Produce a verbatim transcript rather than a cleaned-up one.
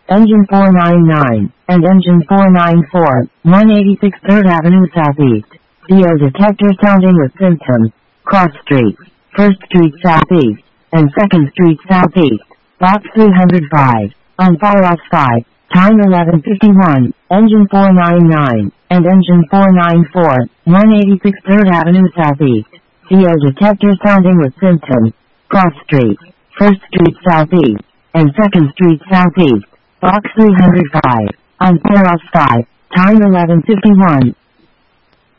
engine four ninety-nine, and engine four ninety-four, one eighty-six third Avenue Southeast. D O detector sounding with symptoms. Cross Street, first Street Southeast, and second Street Southeast. Box three hundred five. On Firehouse five. Time eleven fifty-one. Engine four ninety-nine, and engine four ninety-four, one eighty-six third Avenue Southeast. D O detector sounding with symptoms. Cross Street, first Street Southeast, and second Street Southeast. Box three hundred five. On Firehouse five. Time eleven fifty-one.